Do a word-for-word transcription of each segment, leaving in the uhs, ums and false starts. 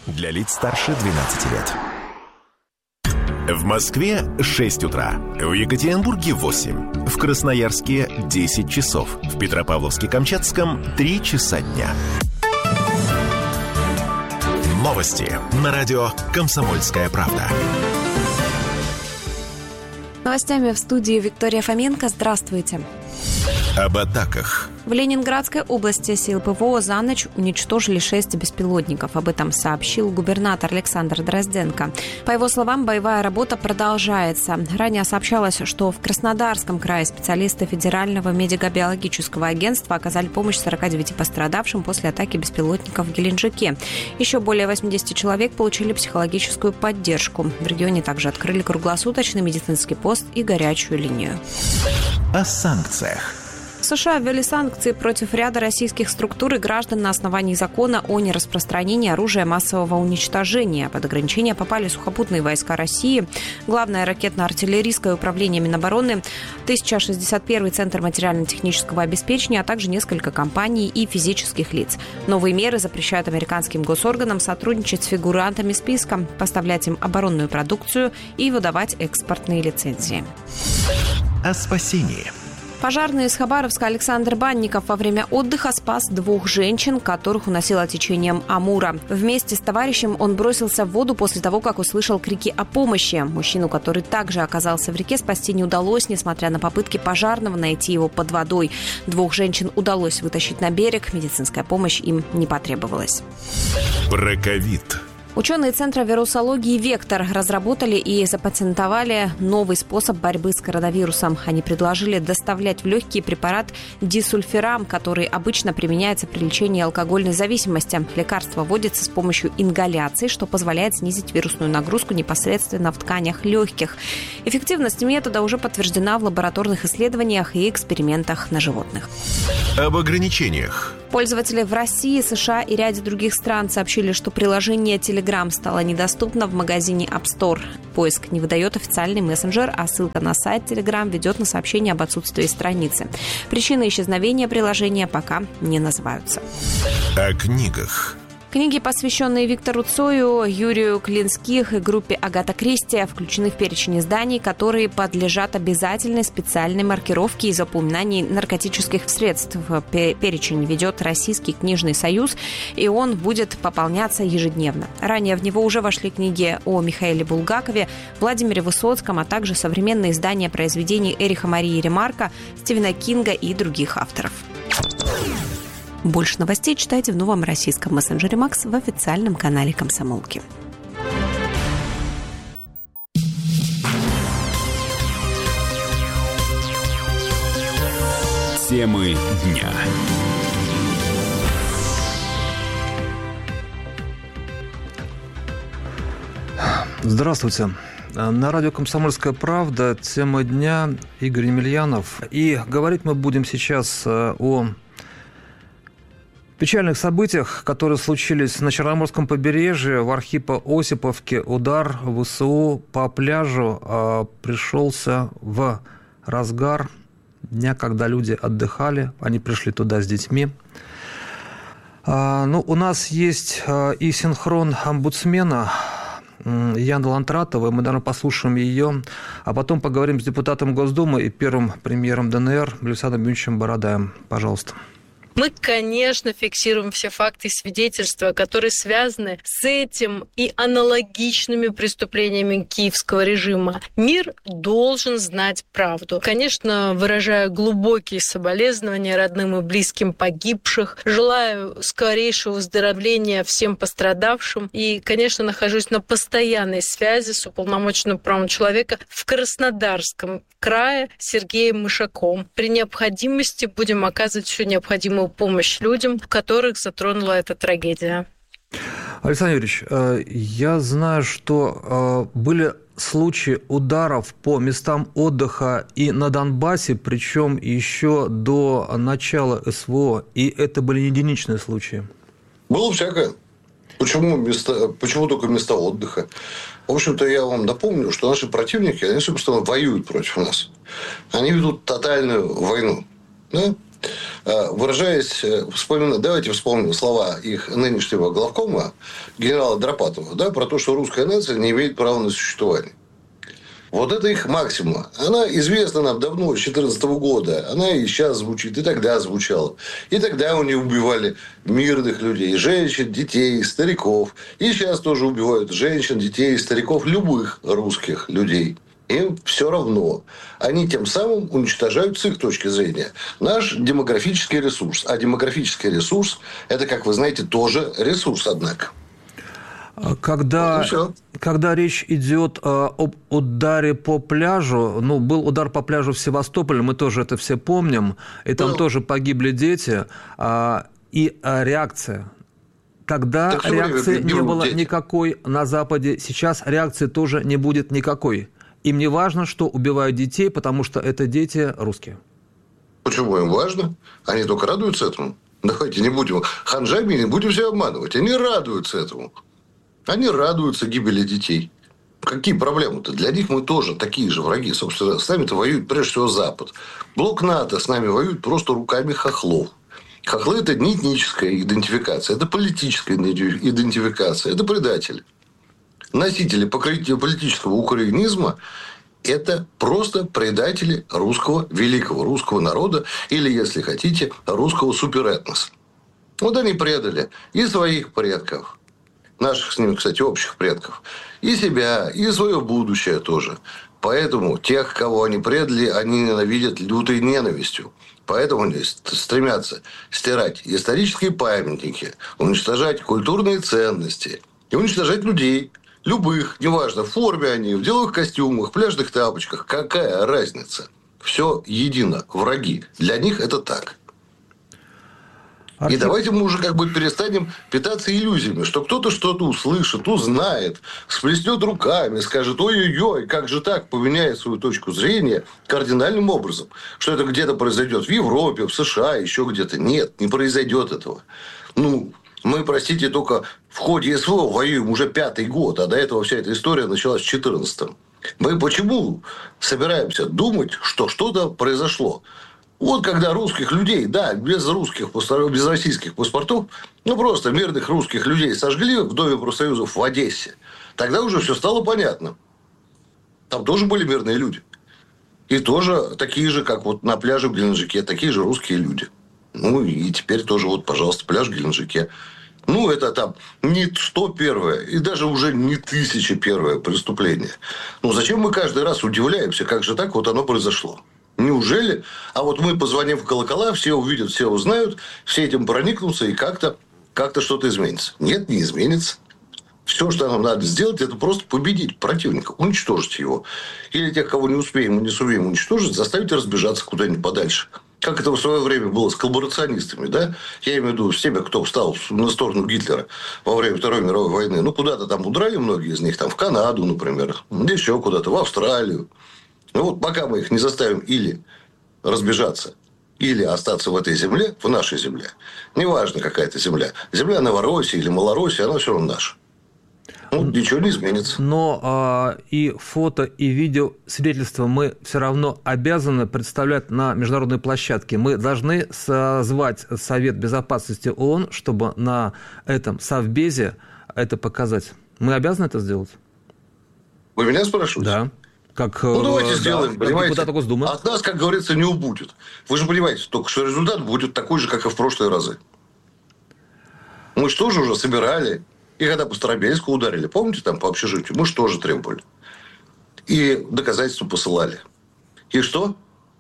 Для лиц старше двенадцати лет. В Москве шесть утра, в Екатеринбурге восемь, в Красноярске десять часов, в Петропавловске-Камчатском три часа дня. Новости на радио «Комсомольская правда». Новостями в студии Виктория Фоменко. Здравствуйте. Об атаках. В Ленинградской области силы ПВО за ночь уничтожили шесть беспилотников. Об этом сообщил губернатор Александр Дрозденко. По его словам, боевая работа продолжается. Ранее сообщалось, что в Краснодарском крае специалисты Федерального медико-биологического агентства оказали помощь сорока девяти пострадавшим после атаки беспилотников в Геленджике. Еще более восьмидесяти человек получили психологическую поддержку. В регионе также открыли круглосуточный медицинский пост и горячую линию. О санкциях. США ввели санкции против ряда российских структур и граждан на основании закона о нераспространении оружия массового уничтожения. Под ограничения попали сухопутные войска России, Главное ракетно-артиллерийское управление Минобороны, тысяча шестьдесят первый Центр материально-технического обеспечения, а также несколько компаний и физических лиц. Новые меры запрещают американским госорганам сотрудничать с фигурантами списка, поставлять им оборонную продукцию и выдавать экспортные лицензии. О спасении. Пожарный из Хабаровска Александр Банников во время отдыха спас двух женщин, которых уносило течением Амура. Вместе с товарищем он бросился в воду после того, как услышал крики о помощи. Мужчину, который также оказался в реке, спасти не удалось, несмотря на попытки пожарного найти его под водой. Двух женщин удалось вытащить на берег. Медицинская помощь им не потребовалась. Про ковид. Ученые Центра вирусологии «Вектор» разработали и запатентовали новый способ борьбы с коронавирусом. Они предложили доставлять в легкие препарат дисульфирам, который обычно применяется при лечении алкогольной зависимости. Лекарство вводится с помощью ингаляции, что позволяет снизить вирусную нагрузку непосредственно в тканях легких. Эффективность метода уже подтверждена в лабораторных исследованиях и экспериментах на животных. Об ограничениях. Пользователи в России, США и ряде других стран сообщили, что приложение Telegram стало недоступно в магазине App Store. Поиск не выдает официальный мессенджер, а ссылка на сайт Telegram ведет на сообщение об отсутствии страницы. Причины исчезновения приложения пока не называются. О книгах. Книги, посвященные Виктору Цою, Юрию Клинских и группе Агата Кристи, включены в перечень изданий, которые подлежат обязательной специальной маркировке из упоминаний наркотических средств. Перечень ведет Российский книжный союз, и он будет пополняться ежедневно. Ранее в него уже вошли книги о Михаиле Булгакове, Владимире Высоцком, а также современные издания произведений Эриха Марии Ремарка, Стивена Кинга и других авторов. Больше новостей читайте в новом российском мессенджере Макс в официальном канале Комсомолки. Темы дня. Здравствуйте. На радио «Комсомольская правда» тема дня, Игорь Емельянов. И говорить мы будем сейчас о печальных событиях, которые случились на Черноморском побережье, в Архипо-Осиповке. Удар ВСУ по пляжу э, пришелся в разгар дня, когда люди отдыхали. Они пришли туда с детьми. Э, ну, у нас есть э, и синхрон омбудсмена Яны Лантратовой. Мы, наверное, послушаем ее, а потом поговорим с депутатом Госдумы и первым премьером ДНР Александром Юрьевичем Бородаем. Пожалуйста. Мы, конечно, фиксируем все факты и свидетельства, которые связаны с этим и аналогичными преступлениями киевского режима. Мир должен знать правду. Конечно, выражаю глубокие соболезнования родным и близким погибших. Желаю скорейшего выздоровления всем пострадавшим. И, конечно, нахожусь на постоянной связи с уполномоченным правом человека в Краснодарском крае Сергеем Мышаком. При необходимости будем оказывать всю необходимую помощь людям, которых затронула эта трагедия. Александр Юрьевич, я знаю, что были случаи ударов по местам отдыха и на Донбассе, причем еще до начала СВО, и это были не единичные случаи. Было всякое. Почему, места, почему только места отдыха? В общем-то, я вам напомню, что наши противники, они, собственно, воюют против нас. Они ведут тотальную войну. Да? выражаясь, вспомина, давайте вспомним слова их нынешнего главкома, генерала Дропатова, да, про то, что русская нация не имеет права на существование. Вот это их максима. Она известна нам давно, с две тысячи четырнадцатого года. Она и сейчас звучит, и тогда звучала. И тогда у них убивали мирных людей, женщин, детей, стариков. И сейчас тоже убивают женщин, детей, стариков, любых русских людей. Им все равно. Они тем самым уничтожают, с их точки зрения, наш демографический ресурс. А демографический ресурс – это, как вы знаете, тоже ресурс, однако. Когда, вот когда речь идет э, об ударе по пляжу, ну, был удар по пляжу в Севастополе, мы тоже это все помним, и там ну, тоже погибли дети, э, и э, реакция. Тогда так реакции не было дети. никакой на Западе, сейчас реакции тоже не будет никакой. Им не важно, что убивают детей, потому что это дети русские. Почему им важно? Они только радуются этому. Давайте не будем ханжами, не будем себя обманывать. Они радуются этому. Они радуются гибели детей. Какие проблемы-то? Для них мы тоже такие же враги. Собственно, с нами-то воюет прежде всего Запад. Блок НАТО с нами воюет просто руками хохлов. Хохлы – это не этническая идентификация, это политическая идентификация, это предатели. Носители политического украинизма – это просто предатели русского великого, русского народа или, если хотите, русского суперэтноса. Вот они предали и своих предков, наших с ними, кстати, общих предков, и себя, и свое будущее тоже. Поэтому тех, кого они предали, они ненавидят лютой ненавистью. Поэтому они стремятся стирать исторические памятники, уничтожать культурные ценности и уничтожать людей. Любых, неважно, в форме они, в деловых костюмах, в пляжных тапочках. Какая разница? Все едино. Враги. Для них это так. Архив... И давайте мы уже как бы перестанем питаться иллюзиями, что кто-то что-то услышит, узнает, сплеснет руками, скажет: ой-ой-ой, как же так, поменяет свою точку зрения кардинальным образом. Что это где-то произойдет в Европе, в США, еще где-то. Нет, не произойдет этого. Ну, мы, простите, только в ходе СВО воюем уже пятый год, а до этого вся эта история началась в четырнадцатом. Мы почему собираемся думать, что что-то произошло? Вот когда русских людей, да, без русских, без российских паспортов, ну, просто мирных русских людей сожгли в Доме профсоюзов в Одессе, тогда уже все стало понятно. Там тоже были мирные люди. И тоже такие же, как вот на пляже в Геленджике, такие же русские люди. Ну, и теперь тоже вот, пожалуйста, пляж в Геленджике. Ну, это там не сто первое, и даже уже не тысяча первое преступление. Ну, зачем мы каждый раз удивляемся, как же так вот оно произошло? Неужели? А вот мы позвоним в колокола, все увидят, все узнают, все этим проникнутся, и как-то, как-то что-то изменится. Нет, не изменится. Все, что нам надо сделать, это просто победить противника, уничтожить его. Или тех, кого не успеем и не сумеем уничтожить, заставить разбежаться куда-нибудь подальше. Как это в свое время было с коллаборационистами, да? Я имею в виду с теми, кто встал на сторону Гитлера во время Второй мировой войны. Ну, куда-то там удрали многие из них, там в Канаду, например, еще куда-то, в Австралию. Ну, вот пока мы их не заставим или разбежаться, или остаться в этой земле, в нашей земле, неважно, какая это земля, земля Новороссии или Малороссии, она все равно наша. Ну, ничего не изменится. Но а, и фото, и видео свидетельства мы все равно обязаны представлять на международной площадке. Мы должны созвать Совет Безопасности ООН, чтобы на этом совбезе это показать. Мы обязаны это сделать? Вы меня спрашиваете? Да. Как, ну, давайте да, сделаем, понимаете? От нас, как говорится, не убудет. Вы же понимаете, только что результат будет такой же, как и в прошлые разы. Мы же тоже уже собирали. И когда по Старобельску ударили, помните, там по общежитию, мы же тоже требовали. И доказательства посылали. И что?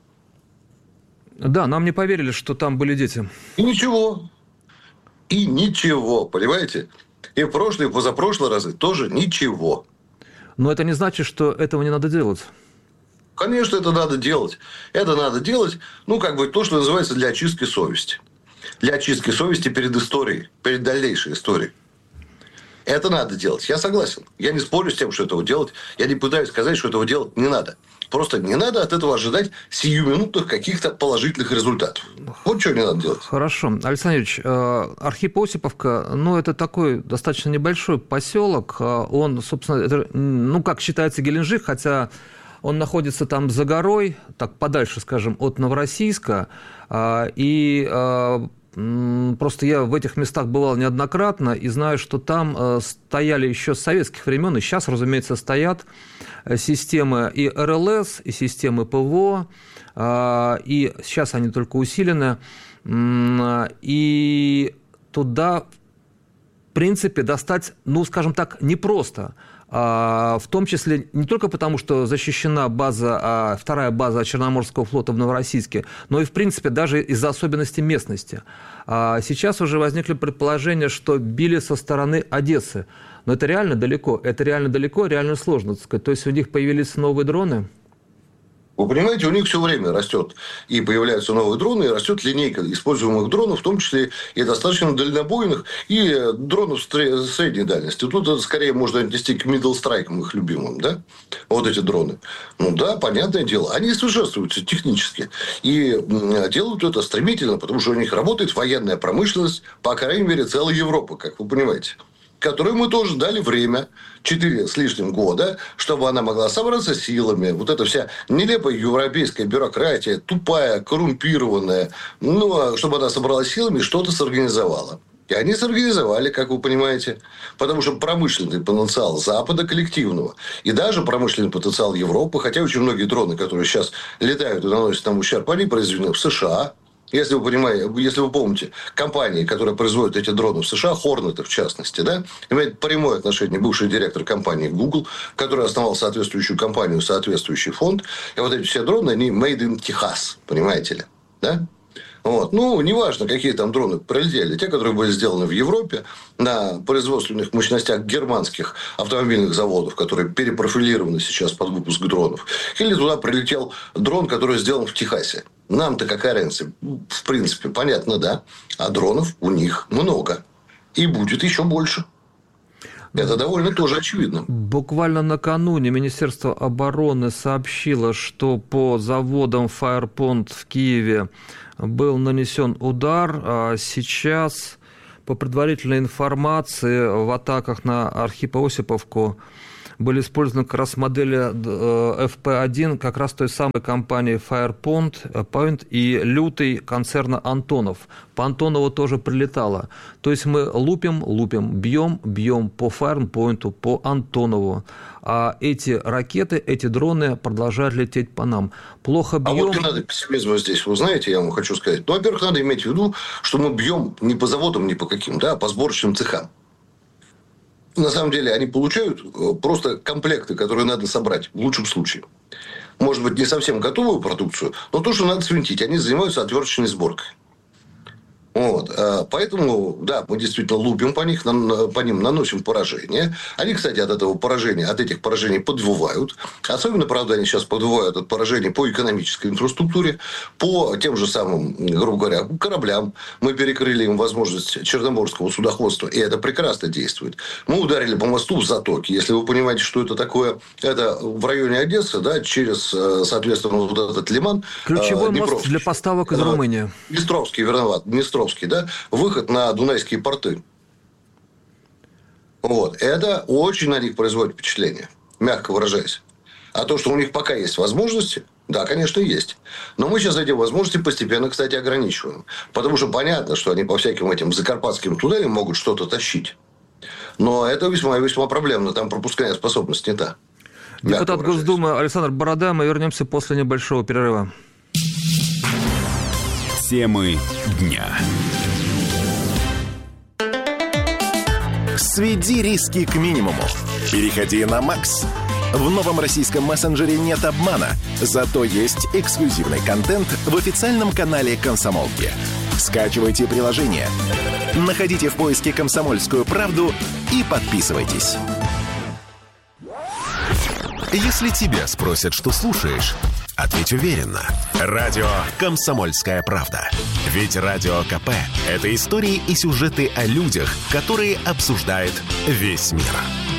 Да, нам не поверили, что там были дети. И ничего. И ничего, понимаете? И в прошлые, и позапрошлые разы тоже ничего. Но это не значит, что этого не надо делать. Конечно, это надо делать. Это надо делать, ну, как бы то, что называется для очистки совести. Для очистки совести перед историей, перед дальнейшей историей. Это надо делать. Я согласен. Я не спорю с тем, что этого делать. Я не пытаюсь сказать, что этого делать не надо. Просто не надо от этого ожидать сиюминутных каких-то положительных результатов. Вот что не надо делать. Хорошо. Александр Юрьевич, Архип Осиповка, ну, это такой достаточно небольшой поселок. Он, собственно, это, ну, как считается Геленджик, хотя Он находится там за горой, так подальше, скажем, от Новороссийска, и просто я в этих местах бывал неоднократно и знаю, что там стояли еще с советских времен, и сейчас, разумеется, стоят системы и эр эл эс, и системы ПВО, и сейчас они только усилены, и туда, в принципе, достать, ну, скажем так, непросто. В том числе не только потому, что защищена база, вторая база Черноморского флота в Новороссийске, но и, в принципе, даже из-за особенностей местности. Сейчас уже возникли предположения, что били со стороны Одессы. Но это реально далеко, это реально далеко, реально сложно, так сказать. То есть у них появились новые дроны? Вы понимаете, у них все время растет и появляются новые дроны, и растет линейка используемых дронов, в том числе и достаточно дальнобойных, и дронов средней дальности. Тут это скорее можно отнести к middle strike, их любимым, да? Вот эти дроны. Ну да, понятное дело. Они совершенствуются технически. И делают это стремительно, потому что у них работает военная промышленность, по крайней мере, целая Европа, как вы понимаете. Которой мы тоже дали время, четыре с лишним года, чтобы она могла собраться силами. Вот эта вся нелепая европейская бюрократия, тупая, коррумпированная, ну, чтобы она собралась силами и что-то сорганизовала. И они сорганизовали, как вы понимаете, потому что промышленный потенциал Запада коллективного и даже промышленный потенциал Европы, хотя очень многие дроны, которые сейчас летают и наносят нам ущерб, они произведены в США. Если вы понимаете, если вы помните, компании, которые производят эти дроны в США, Hornet в частности, да, имеет прямое отношение бывший директор компании Google, который основал соответствующую компанию, соответствующий фонд. И вот эти все дроны, они made in Texas, понимаете ли, да? Вот. Ну, неважно, какие там дроны прилетели. Те, которые были сделаны в Европе на производственных мощностях германских автомобильных заводов, которые перепрофилированы сейчас под выпуск дронов. Или туда прилетел дрон, который сделан в Техасе. Нам-то какая разница? В принципе, понятно, да. А дронов у них много. И будет еще больше. Это довольно тоже очевидно. Буквально накануне Министерство обороны сообщило, что по заводам Фаерпонт в Киеве был нанесен удар. А сейчас, по предварительной информации, в атаках на Архипо-Осиповку были использованы как раз модели эф пи один как раз той самой компании Firepoint Point и Лютый концерна Антонов. По Антонову тоже прилетало. То есть мы лупим, лупим, бьем, бьем по Firepoint, по Антонову. А эти ракеты, эти дроны продолжают лететь по нам. Плохо бьем. А вот не надо пессимизма здесь, вы знаете, я вам хочу сказать. Ну, во-первых, надо иметь в виду, что мы бьем не по заводам, не по каким, да, а по сборочным цехам. На самом деле, они получают просто комплекты, которые надо собрать, в лучшем случае. Может быть, не совсем готовую продукцию, но то, что надо свинтить. Они занимаются отверточной сборкой. Вот. Поэтому, да, мы действительно лупим по, них, по ним, наносим поражение. Они, кстати, от этого поражения, от этих поражений подвывают. Особенно, правда, они сейчас подвывают от поражений по экономической инфраструктуре, по тем же самым, грубо говоря, кораблям. Мы перекрыли им возможность черноморского судоходства, и это прекрасно действует. Мы ударили по мосту в Затоке. Если вы понимаете, что это такое, это в районе Одессы, да, через, соответственно, вот этот лиман. Ключевой мост для поставок из Румынии. Днестровский, виноват, Днестровский. Да, выход на Дунайские порты. Вот. Это очень на них производит впечатление, мягко выражаясь. А то, что у них пока есть возможности, да, конечно, есть. Но мы сейчас эти возможности постепенно, кстати, ограничиваем. Потому что понятно, что они по всяким этим закарпатским туннелям могут что-то тащить. Но это весьма-весьма проблемно. Там пропускная способность не та. Депутат Госдумы Александр Борода. Мы вернемся после небольшого перерыва. Темы дня. Сведи риски к минимуму. Переходи на Макс. В новом российском мессенджере нет обмана, зато есть эксклюзивный контент в официальном канале «Комсомолки». Скачивайте приложение, находите в поиске «Комсомольскую правду» и подписывайтесь. Если тебя спросят, что слушаешь, ответь уверенно. Радио «Комсомольская правда». Ведь Радио КП – это истории и сюжеты о людях, которые обсуждает весь мир.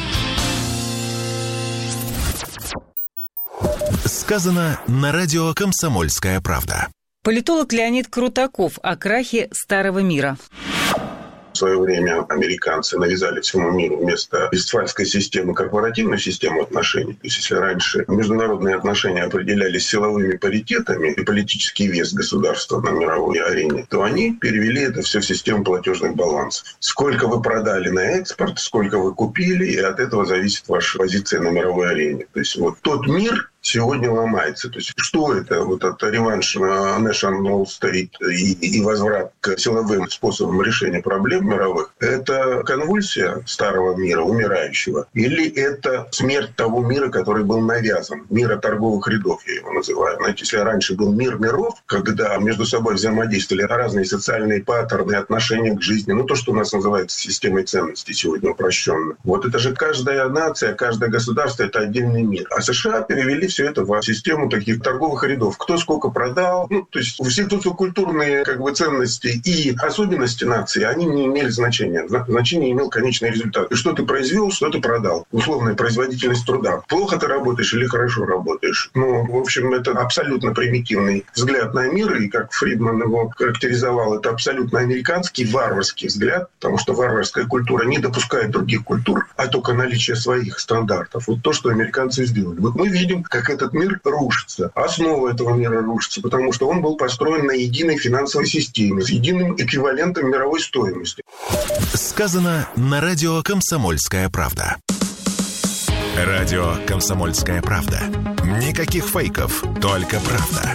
Сказано на радио «Комсомольская правда». Политолог Леонид Крутаков о крахе старого мира. В свое время американцы навязали всему миру вместо вестфальской системы корпоративную систему отношений. То есть если раньше международные отношения определялись силовыми паритетами и политический вес государства на мировой арене, то они перевели это все в систему платежных балансов. Сколько вы продали на экспорт, сколько вы купили, и от этого зависит ваша позиция на мировой арене. То есть вот тот мир сегодня ломается. То есть что это? Вот это реванш на National State и, и возврат к силовым способам решения проблем мировых. Это конвульсия старого мира, умирающего? Или это смерть того мира, который был навязан? Мира торговых рядов, я его называю. Знаете, если раньше был мир миров, когда между собой взаимодействовали разные социальные паттерны, отношения к жизни, ну то, что у нас называется системой ценностей сегодня упрощенно. Вот это же каждая нация, каждое государство — это отдельный мир. А США перевели все это в систему таких торговых рядов. Кто сколько продал. Ну, то есть все социокультурные как бы, ценности и особенности нации, они не имели значения. Значение имел конечный результат. И что ты произвел, что ты продал. Условная производительность труда. Плохо ты работаешь или хорошо работаешь. Ну, в общем, это абсолютно примитивный взгляд на мир. И как Фридман его характеризовал, это абсолютно американский, варварский взгляд. Потому что варварская культура не допускает других культур, а только наличие своих стандартов. Вот то, что американцы сделали. Вот мы видим, как этот мир рушится. Основа этого мира рушится, потому что он был построен на единой финансовой системе с единым эквивалентом мировой стоимости. Сказано на радио «Комсомольская правда». Радио «Комсомольская правда». Никаких фейков, только правда.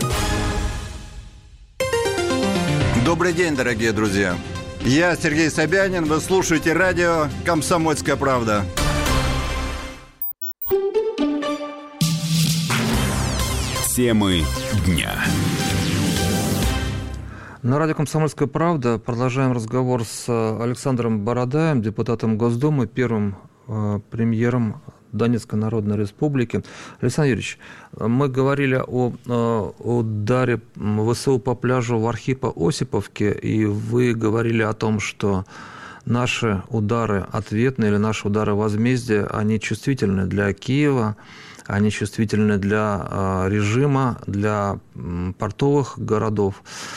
Добрый день, дорогие друзья. Я Сергей Собянин. Вы слушаете радио «Комсомольская правда». Темы дня. На радио «Комсомольская правда» продолжаем разговор с Александром Бородаем, депутатом Госдумы, первым э, премьером Донецкой Народной Республики. Александр Юрьевич, мы говорили о э, ударе ВСУ по пляжу в Архипо-Осиповке, и вы говорили о том, что наши удары ответные или наши удары возмездия, они чувствительны для Киева, они чувствительны для э, режима, для э, портовых городов.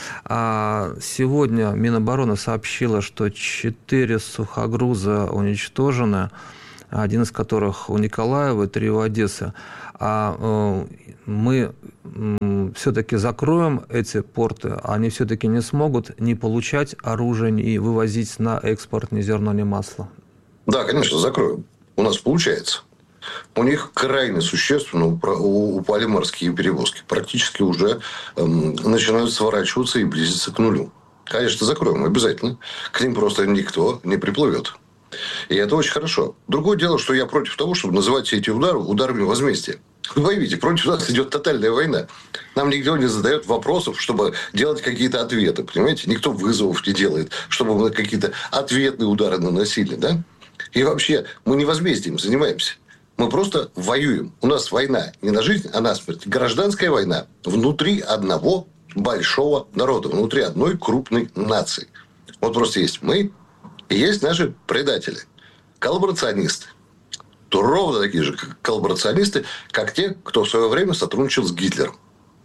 А сегодня Минобороны сообщила, что четыре сухогруза уничтожены, один из которых у Николаева, три у Одессы. А э, мы э, все-таки закроем эти порты, они все-таки не смогут не получать оружие и вывозить на экспорт ни зерно, ни масло. Да, конечно, закроем. У нас получается. У них крайне существенно упали морские перевозки. Практически уже эм, начинают сворачиваться и близиться к нулю. Конечно, закроем обязательно. К ним просто никто не приплывет. И это очень хорошо. Другое дело, что я против того, чтобы называть все эти удары ударами возмездия. Вы поймите, против нас идет тотальная война. Нам никто не задает вопросов, чтобы делать какие-то ответы. Понимаете? Никто вызовов не делает, чтобы мы какие-то ответные удары наносили. Да? И вообще, мы не возмездием занимаемся. Мы просто воюем. У нас война не на жизнь, а на смерть. Гражданская война внутри одного большого народа, внутри одной крупной нации. Вот просто есть мы и есть наши предатели, коллаборационисты. То ровно такие же коллаборационисты, как те, кто в свое время сотрудничал с Гитлером.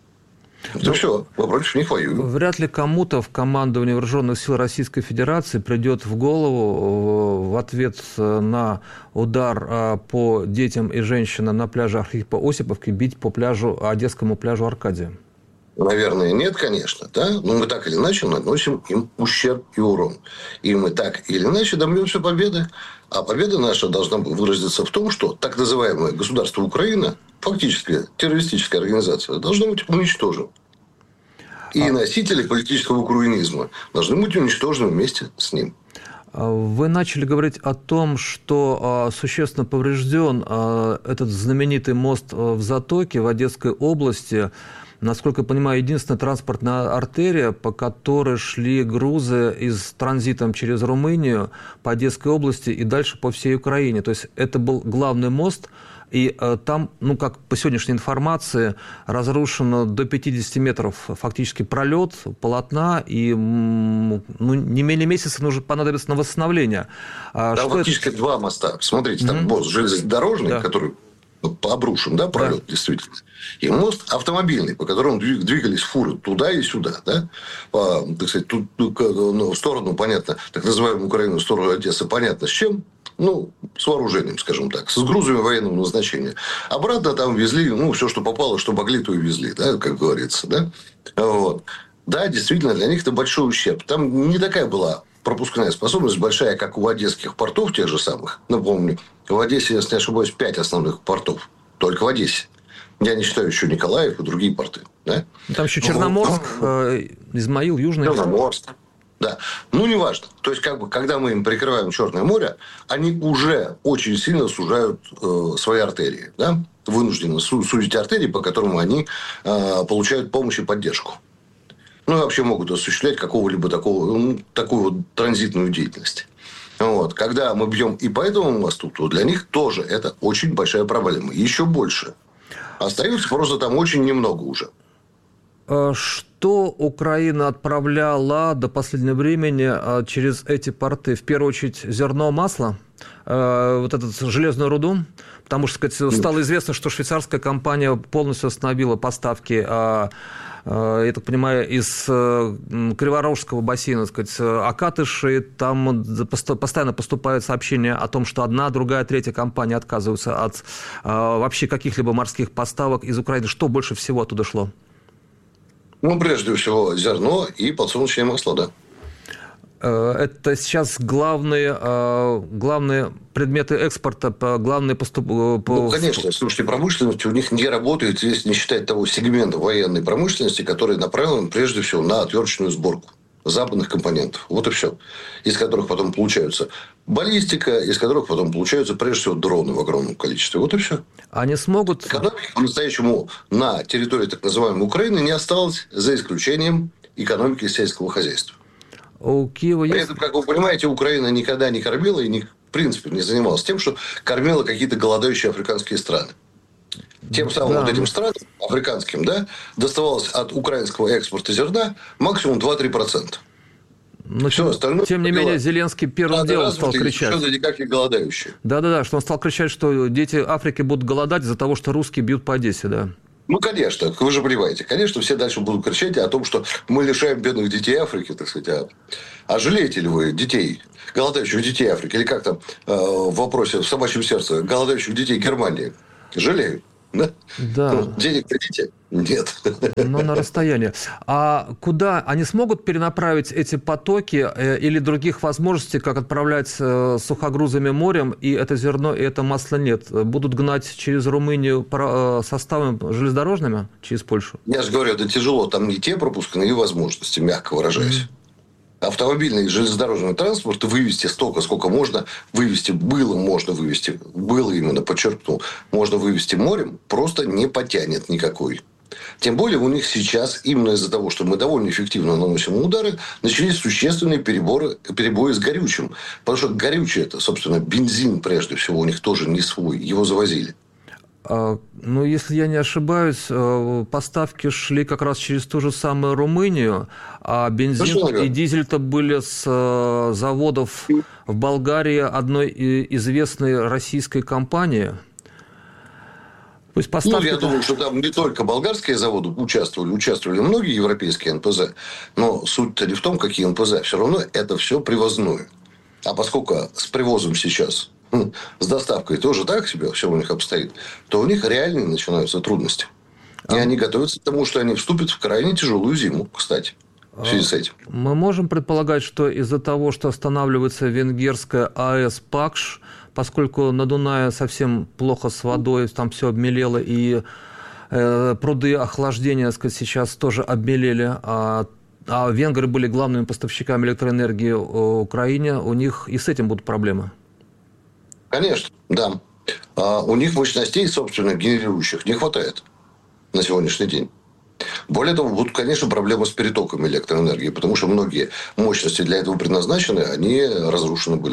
Это все, мы против них воюем. Вряд ли кому-то в командовании Вооруженных сил Российской Федерации придет в голову в ответ на удар по детям и женщинам на пляже Архипо-Осиповки бить по пляжу, Одесскому пляжу Аркадия. Наверное, нет, конечно, да, но мы так или иначе наносим им ущерб и урон. И мы так или иначе добьемся победы. А победа наша должна выразиться в том, что так называемое государство Украина, фактически террористическая организация, должна быть уничтожена. И а... носители политического украинизма должны быть уничтожены вместе с ним. Вы начали говорить о том, что существенно поврежден этот знаменитый мост в Затоке в Одесской области. Насколько я понимаю, единственная транспортная артерия, по которой шли грузы из транзитом через Румынию по Одесской области и дальше по всей Украине. То есть это был главный мост, и э, там, ну как по сегодняшней информации, разрушено до пятидесяти метров фактически пролет полотна, и ну, не менее месяца нужно понадобится на восстановление. Там фактически это... два моста. Смотрите, там mm-hmm. мост железнодорожный, да. который обрушим, да, пролет, да. Действительно. И мост автомобильный, по которому двигались фуры туда и сюда, да, по, так сказать, тут, ну, в сторону, понятно, так называемую Украину, в сторону Одессы, понятно, с чем? Ну, с вооружением, скажем так, с грузами военного назначения. Обратно там везли, ну, все, что попало, что могли, то и везли, да, как говорится, да. Вот. Да, действительно, для них это большой ущерб. Там не такая была пропускная способность большая, как у одесских портов тех же самых. Напомню, в Одессе, если не ошибаюсь, пять основных портов. Только в Одессе. Я не считаю еще Николаев и другие порты. Да? Там еще Черноморск, ну, Измаил, Южный. Черноморск. Да. Ну, неважно. То есть, как бы, когда мы им прикрываем Черное море, они уже очень сильно сужают э, свои артерии. Да? Вынуждены сузить артерии, по которым они э, получают помощь и поддержку. Ну, и вообще могут осуществлять какого-либо такого, ну, такую вот транзитную деятельность. Вот. Когда мы бьем и по этому мосту, то для них тоже это очень большая проблема. Еще больше. Остается просто там очень немного уже. Что Украина отправляла до последнего времени через эти порты? В первую очередь зерно, масло, вот эту железную руду, потому что, сказать, стало известно, что швейцарская компания полностью остановила поставки, я так понимаю, из Криворожского бассейна, сказать, Акатыши. Там постоянно поступают сообщения о том, что одна, другая, третья компания отказываются от вообще каких-либо морских поставок из Украины. Что больше всего оттуда шло? Ну, прежде всего, зерно и подсолнечное масло, да. Это сейчас главные, главные предметы экспорта, главные поступ... Ну, конечно. Слушайте, промышленность у них не работает, если не считать того сегмента военной промышленности, который направлен прежде всего на отверточную сборку западных компонентов. Вот и все. Из которых потом получаются баллистика, из которых потом получаются прежде всего дроны в огромном количестве. Вот и все. Они смогут... Экономики по-настоящему на территории так называемой Украины не осталось, за исключением экономики сельского хозяйства. У Киева есть... При этом, как вы понимаете, Украина никогда не кормила и, не, в принципе, не занималась тем, что кормила какие-то голодающие африканские страны. Тем самым да. вот этим странам, африканским, да, доставалось от украинского экспорта зерна максимум два-три процента. Но все остальное... Тем не менее, Зеленский первым делом стал кричать. Что никак не голодающие. Да-да-да, что он стал кричать, что дети Африки будут голодать из-за того, что русские бьют по Одессе, да. Ну, конечно, вы же понимаете. Конечно, все дальше будут кричать о том, что мы лишаем бедных детей Африки, так сказать. А, а жалеете ли вы детей, голодающих детей Африки? Или как там э, в вопросе в собачьем сердце, голодающих детей Германии? Жалею. Да? Да. Ну, денег дадите? Нет. Но на расстоянии. А куда они смогут перенаправить эти потоки или других возможностей, как отправлять сухогрузами морем, и это зерно, и это масло нет? Будут гнать через Румынию составами железнодорожными, через Польшу? Я же говорю, это тяжело. Там не те пропускные возможности, мягко выражаясь. Mm-hmm. Автомобильный и железнодорожный транспорт вывести столько, сколько можно вывести, было можно вывести, было именно, подчеркнул, можно вывести морем, просто не потянет никакой. Тем более, у них сейчас, именно из-за того, что мы довольно эффективно наносим удары, начались существенные переборы, перебои с горючим. Потому что горючее, это, собственно, бензин, прежде всего, у них тоже не свой, его завозили. Ну, если я не ошибаюсь, поставки шли как раз через ту же самую Румынию, а бензин и дизель-то были с заводов в Болгарии одной известной российской компании. То есть поставки... Ну, я думаю, что там не только болгарские заводы участвовали, участвовали многие европейские эн пэ зэ, но суть-то не в том, какие эн пэ зэ, все равно это все привозное. А поскольку с привозом сейчас... с доставкой тоже так себе все у них обстоит, то у них реально начинаются трудности. И а... они готовятся к тому, что они вступят в крайне тяжелую зиму, кстати, в связи с этим. Мы можем предполагать, что из-за того, что останавливается венгерская а эс «Пакш», поскольку на Дунае совсем плохо с водой, там все обмелело, и э, пруды охлаждения, так сказать, сейчас тоже обмелели, а а венгры были главными поставщиками электроэнергии в Украине, у них и с этим будут проблемы. Конечно, да. А у них мощностей, собственно, генерирующих не хватает на сегодняшний день. Более того, будут, конечно, проблемы с перетоком электроэнергии, потому что многие мощности для этого предназначены, они разрушены были.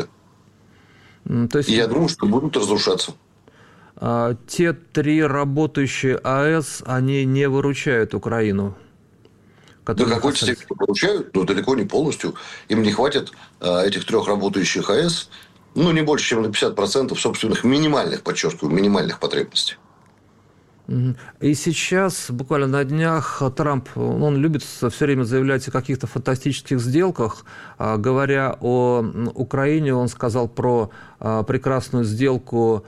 То есть... И я думаю, что будут разрушаться. А те три работающие а эс, они не выручают Украину? До какой-то степени выручают, но далеко не полностью. Им не хватит этих трех работающих а эс ну, не больше, чем на пятьдесят процентов собственных минимальных, подчеркиваю, минимальных потребностей. И сейчас, буквально на днях, Трамп, он любит все время заявлять о каких-то фантастических сделках. Говоря о Украине, он сказал про прекрасную сделку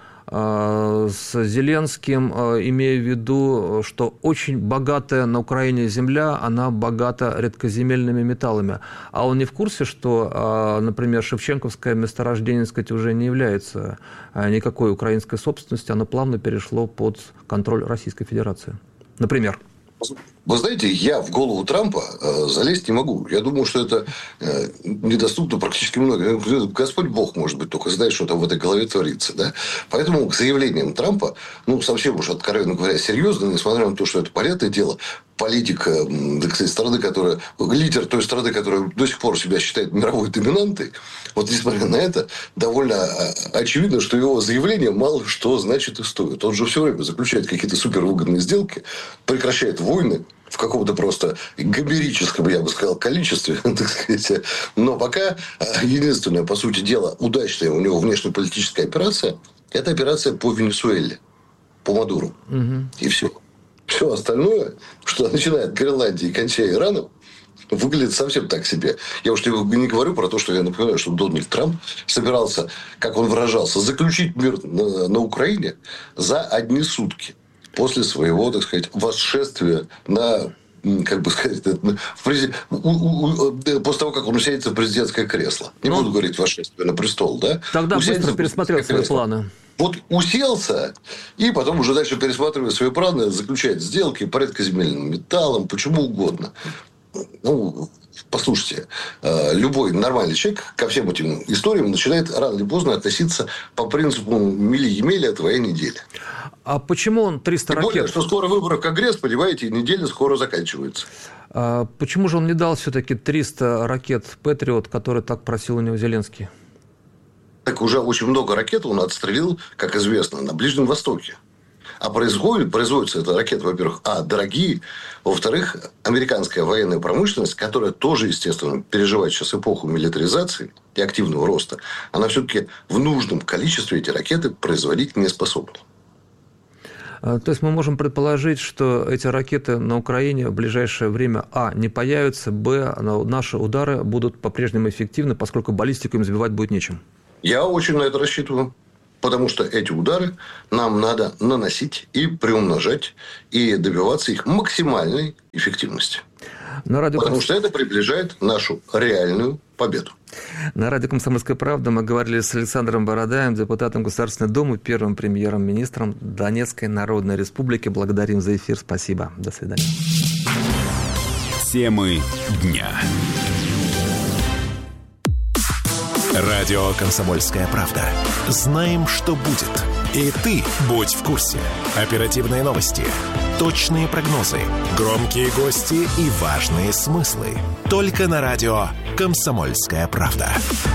с Зеленским, имея в виду, что очень богатая на Украине земля, она богата редкоземельными металлами. А он не в курсе, что, например, Шевченковское месторождение, так сказать, уже не является никакой украинской собственностью, оно плавно перешло под контроль Российской Федерации. Например. Вы знаете, я в голову Трампа э, залезть не могу. Я думаю, что это э, недоступно практически многим. Господь Бог, может быть, только знает, что там в этой голове творится. Да? Поэтому к заявлениям Трампа, ну, совсем уж, откровенно говоря, серьезно, несмотря на то, что это понятное дело, политика, так сказать, страны, которая... Лидер той страны, которая до сих пор себя считает мировой доминантой, вот несмотря на это, довольно очевидно, что его заявления мало что значит и стоит. Он же все время заключает какие-то супервыгодные сделки, прекращает войны в каком-то просто гомерическом, я бы сказал, количестве, так сказать. Но пока единственная, по сути дела, удачная у него внешнеполитическая операция – это операция по Венесуэле, по Мадуру. Угу. И все. Все остальное, что начинает Гренландии и кончая Ираном, выглядит совсем так себе. Я уж не говорю про то, что я напоминаю, что Дональд Трамп собирался, как он выражался, заключить мир на, на Украине за одни сутки после своего, так сказать, восшествия на, как бы сказать, в презид... после того, как он усядется в президентское кресло. Не ну, буду говорить восшествие на престол, да? Тогда усядется быстро пересмотрел свои планы. Вот уселся, и потом уже дальше пересматривая свои планы, заключает сделки по редкоземельным металлам, почему угодно. Ну, послушайте, любой нормальный человек ко всем этим историям начинает рано или поздно относиться по принципу мили-емели, а твоя неделя. А почему он триста ракет... Тем более, что скоро выборы в Конгресс, понимаете, неделя скоро заканчивается. А почему же он не дал все-таки триста ракет «Патриот», которые так просил у него Зеленский? Так уже очень много ракет он отстрелил, как известно, на Ближнем Востоке. А производит, производятся эти ракеты, во-первых, а, дорогие. Во-вторых, американская военная промышленность, которая тоже, естественно, переживает сейчас эпоху милитаризации и активного роста, она все-таки в нужном количестве эти ракеты производить не способна. То есть мы можем предположить, что эти ракеты на Украине в ближайшее время, а, не появятся, б, наши удары будут по-прежнему эффективны, поскольку баллистику им сбивать будет нечем. Я очень на это рассчитываю. Потому что эти удары нам надо наносить и приумножать, и добиваться их максимальной эффективности. На радио... Потому что это приближает нашу реальную победу. На радио «Комсомольская правда» мы говорили с Александром Бородаем, депутатом Государственной Думы, первым премьером-министром Донецкой Народной Республики. Благодарим за эфир. Спасибо. До свидания. Темы дня. Радио «Комсомольская правда». Знаем, что будет. И ты будь в курсе. Оперативные новости, точные прогнозы, громкие гости и важные смыслы. Только на радио «Комсомольская правда».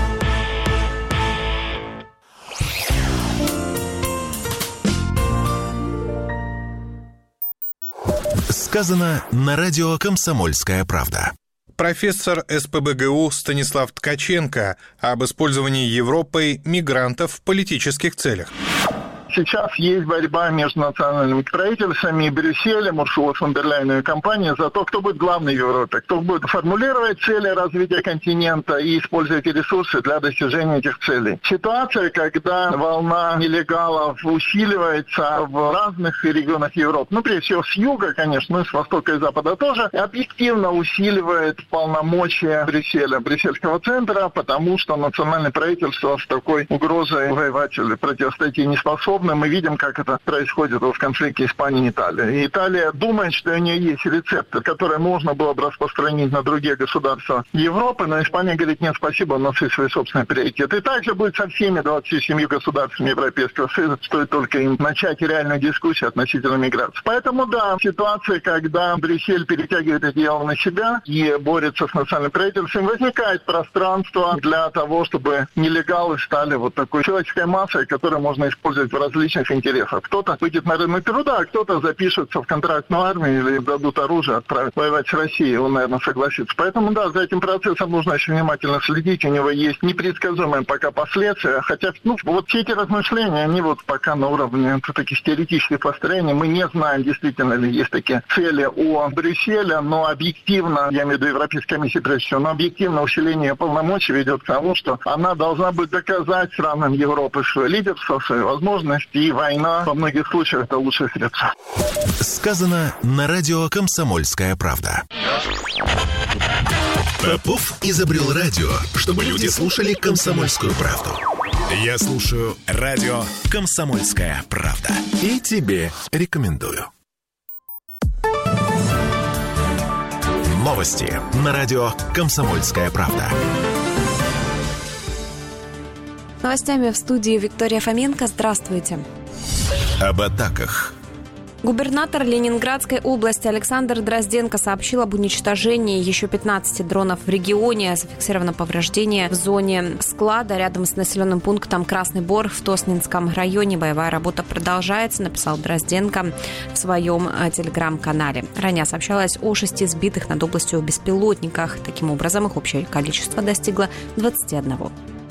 Сказано на радио «Комсомольская правда». Профессор эс пэ бэ гэ у Станислав Ткаченко об использовании Европой мигрантов в политических целях. Сейчас есть борьба между национальными правительствами, Брюсселем, Урсула фон дер Ляйен и компанией за то, кто будет главный в Европе, кто будет формулировать цели развития континента и использовать ресурсы для достижения этих целей. Ситуация, когда волна нелегалов усиливается в разных регионах Европы, ну, прежде всего, с юга, конечно, ну, с востока и запада тоже, объективно усиливает полномочия Брюсселя, брюссельского центра, потому что национальное правительство с такой угрозой воевать или противостоять не способно. Мы видим, как это происходит в конфликте Испании и Италии. И Италия думает, что у нее есть рецепты, которые можно было бы распространить на другие государства Европы, но Испания говорит: нет, спасибо, у нас есть свои собственные приоритеты. И так же будет со всеми двадцатью семью государствами Европейского Союза, стоит только им начать реальную дискуссию относительно миграции. Поэтому, да, ситуация, когда Брюссель перетягивает это дело на себя и борется с национальным правительством, возникает пространство для того, чтобы нелегалы стали вот такой человеческой массой, которую можно использовать в различных различных интересов. Кто-то выйдет на рынок труда, а кто-то запишется в контрактную армию или дадут оружие, отправят воевать с Россией. Он, наверное, согласится. Поэтому, да, за этим процессом нужно очень внимательно следить. У него есть непредсказуемые пока последствия. Хотя, ну, вот все эти размышления, они вот пока на уровне таких теоретических построений. Мы не знаем, действительно ли есть такие цели у Брюсселя, но объективно, я имею в виду Европейской комиссии прежде всего, но объективно усиление полномочий ведет к тому, что она должна будет доказать странам Европы свое лидерство, свои возможности, и война во многих случаях это лучшее средство. Сказано на радио «Комсомольская правда». Попов изобрел радио, чтобы люди слушали «Комсомольскую правду». Я слушаю радио «Комсомольская правда». И тебе рекомендую. Новости на радио «Комсомольская правда». Новостями в студии Виктория Фоменко. Здравствуйте. Об атаках. Губернатор Ленинградской области Александр Дрозденко сообщил об уничтожении еще пятнадцати дронов в регионе. Зафиксировано повреждение в зоне склада рядом с населенным пунктом Красный Бор в Тоснинском районе. Боевая работа продолжается, написал Дрозденко в своем телеграм-канале. Ранее сообщалось о шести сбитых над областью беспилотниках. Таким образом, их общее количество достигло двадцати одного.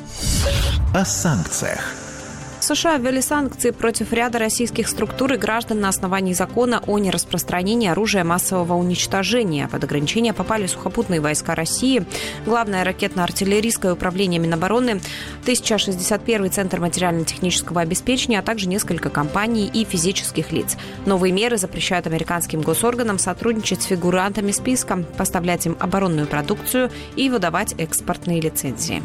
О санкциях. США ввели санкции против ряда российских структур и граждан на основании закона о нераспространении оружия массового уничтожения. Под ограничения попали сухопутные войска России, Главное ракетно-артиллерийское управление Минобороны, тысяча шестьдесят первый Центр материально-технического обеспечения, а также несколько компаний и физических лиц. Новые меры запрещают американским госорганам сотрудничать с фигурантами списка, поставлять им оборонную продукцию и выдавать экспортные лицензии.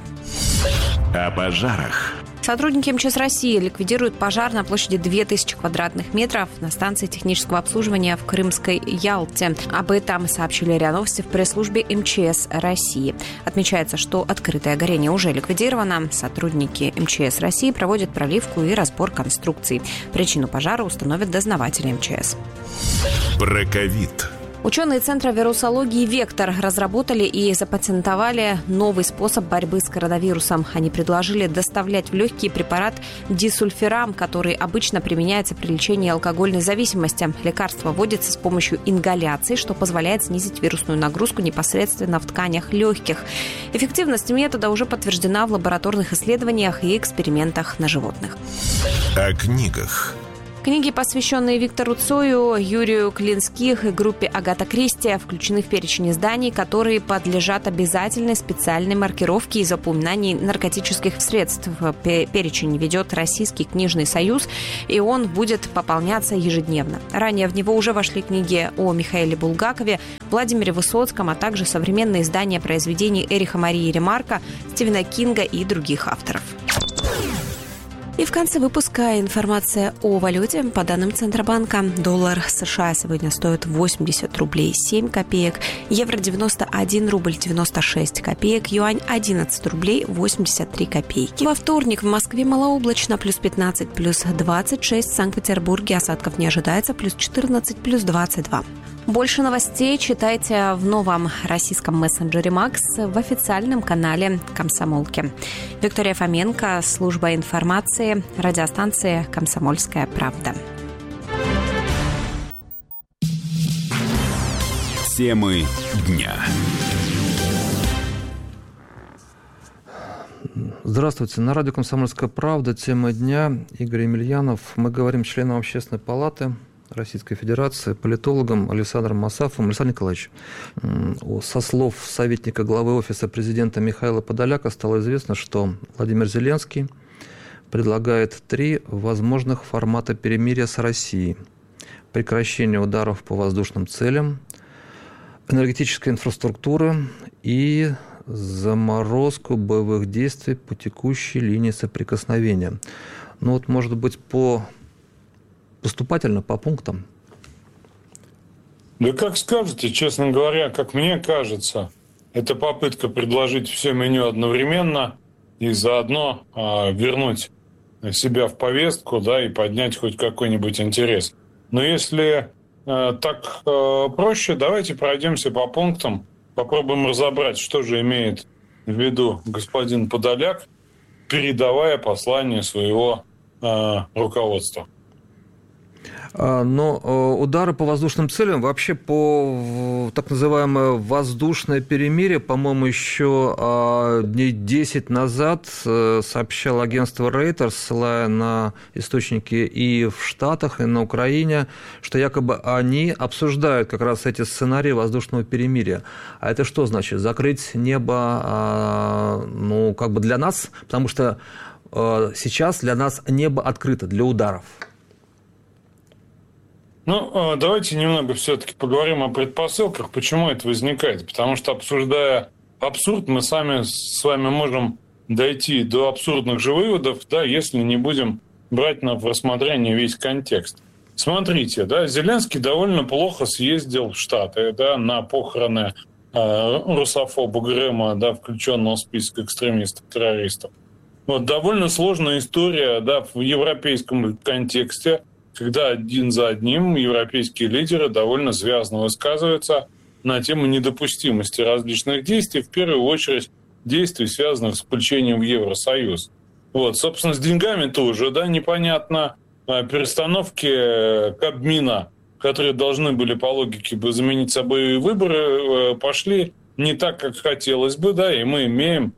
О пожарах. Сотрудники МЧС России ликвидируют пожар на площади две тысячи квадратных метров на станции технического обслуживания в Крымской Ялте. Об этом сообщили РИА Новости в пресс-службе МЧС России. Отмечается, что открытое горение уже ликвидировано. Сотрудники МЧС России проводят проливку и разбор конструкций. Причину пожара установят дознаватели МЧС. Про ковид. Ученые Центра вирусологии «Вектор» разработали и запатентовали новый способ борьбы с коронавирусом. Они предложили доставлять в легкие препарат дисульфирам, который обычно применяется при лечении алкогольной зависимости. Лекарство вводится с помощью ингаляции, что позволяет снизить вирусную нагрузку непосредственно в тканях легких. Эффективность метода уже подтверждена в лабораторных исследованиях и экспериментах на животных. О книгах. Книги, посвященные Виктору Цою, Юрию Клинских и группе Агата Кристи, включены в перечень изданий, которые подлежат обязательной специальной маркировке из упоминаний наркотических средств. Перечень ведет Российский книжный союз, и он будет пополняться ежедневно. Ранее в него уже вошли книги о Михаиле Булгакове, Владимире Высоцком, а также современные издания произведений Эриха Марии Ремарка, Стивена Кинга и других авторов. И в конце выпуска информация о валюте. По данным Центробанка, доллар США сегодня стоит восемьдесят рублей семь копеек, евро девяносто один рубль девяносто шесть копеек, юань одиннадцать рублей восемьдесят три копейки. Во вторник в Москве малооблачно, плюс пятнадцать, плюс двадцать шесть, в Санкт-Петербурге осадков не ожидается, плюс четырнадцать, плюс двадцать два. Больше новостей читайте в новом российском мессенджере Макс в официальном канале Комсомолки. Виктория Фоменко, служба информации, радиостанция «Комсомольская правда». Темы дня. Здравствуйте. На радио «Комсомольская правда». Тема дня. Игорь Емельянов. Мы говорим с членом Общественной палаты Российской Федерации, политологом Александром Масафовым. Александр Николаевич, со слов советника главы Офиса президента Михаила Подоляка стало известно, что Владимир Зеленский предлагает три возможных формата перемирия с Россией. Прекращение ударов по воздушным целям, энергетической инфраструктуры и заморозку боевых действий по текущей линии соприкосновения. Ну вот, может быть, по поступательно, по пунктам. Да как скажете, честно говоря, как мне кажется, это попытка предложить все меню одновременно и заодно а, вернуть себя в повестку, да, и поднять хоть какой-нибудь интерес. Но если а, так а, проще, давайте пройдемся по пунктам, попробуем разобрать, что же имеет в виду господин Подоляк, передавая послание своего э, руководства. Но удары по воздушным целям, вообще по так называемое воздушное перемирие, по-моему, еще дней десять назад сообщало агентство Reuters, ссылая на источники и в Штатах, и на Украине, что якобы они обсуждают как раз эти сценарии воздушного перемирия. А это что значит? Закрыть небо, ну, как бы для нас, потому что сейчас для нас небо открыто для ударов. Ну, давайте немного все-таки поговорим о предпосылках, почему это возникает. Потому что, обсуждая абсурд, мы сами с вами можем дойти до абсурдных же выводов, да, если не будем брать на рассмотрение весь контекст. Смотрите, да, Зеленский довольно плохо съездил в Штаты, да, на похороны э, русофоба Грэма, да, включенного в список экстремистов-террористов. Вот довольно сложная история, да, в европейском контексте, когда один за одним европейские лидеры довольно связно высказываются на тему недопустимости различных действий, в первую очередь действий, связанных с включением в Евросоюз. Вот, собственно, с деньгами тоже, да, непонятно. Перестановки Кабмина, которые должны были по логике бы заменить собой выборы, пошли не так, как хотелось бы, да, и мы имеем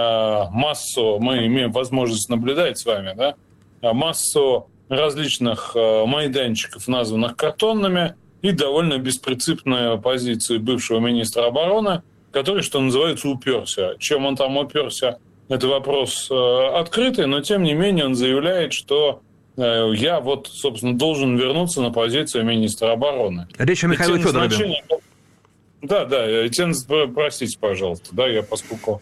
массу, мы имеем возможность наблюдать с вами, да, массу различных э, майданчиков, названных картонными, и довольно беспринципную позицию бывшего министра обороны, который, что называется, уперся. Чем он там уперся, это вопрос э, открытый, но тем не менее он заявляет, что э, я вот, собственно, должен вернуться на позицию министра обороны. Речь о Михаиле Федорове. Значение... Да, да, тем, простите, пожалуйста, да, я поскольку